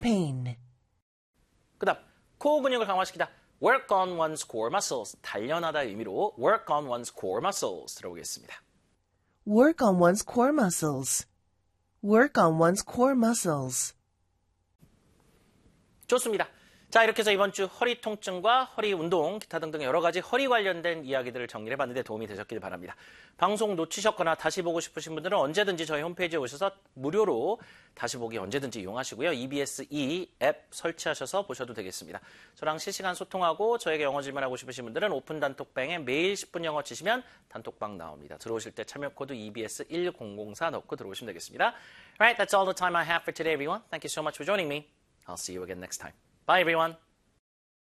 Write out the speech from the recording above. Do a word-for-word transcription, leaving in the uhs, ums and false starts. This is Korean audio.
pain. 그 다음 코어 근육을 강화시키다. work on one's core muscles. 단련하다 의미로 work on one's core muscles 들어보겠습니다. Work on one's core muscles. Work on one's core muscles. 좋습니다. 자, 이렇게 해서 이번 주 허리 통증과 허리 운동, 기타 등등 여러 가지 허리 관련된 이야기들을 정리해봤는데 도움이 되셨길 바랍니다. 방송 놓치셨거나 다시 보고 싶으신 분들은 언제든지 저희 홈페이지에 오셔서 무료로 다시 보기 언제든지 이용하시고요. 이비에스 이 앱 설치하셔서 보셔도 되겠습니다. 저랑 실시간 소통하고 저에게 영어 질문하고 싶으신 분들은 오픈 단톡방에 매일 십 분 영어 치시면 단톡방 나옵니다. 들어오실 때 참여 코드 이비에스 일공공사 넣고 들어오시면 되겠습니다. Alright, that's all the time I have for today, everyone. Thank you so much for joining me. I'll see you again next time. Bye, everyone.